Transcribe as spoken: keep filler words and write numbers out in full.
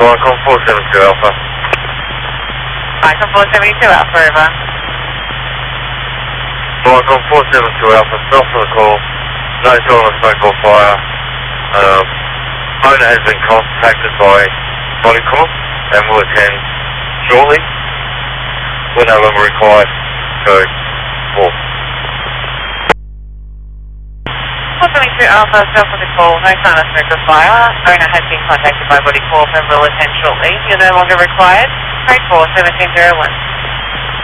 Icon four seven two Alpha. Icon four seven two Alpha, over. Icon four seven two Alpha, stop for the call. No sign of smoke or fire. Um, owner has been contacted by Bodycorp and will attend shortly. We're no longer required. So, four. four seven two Alpha, stop for the call. No sign of smoke or fire. Owner has been contacted by Bodycorp and will attend shortly. You're no longer required. Code four seven zero one.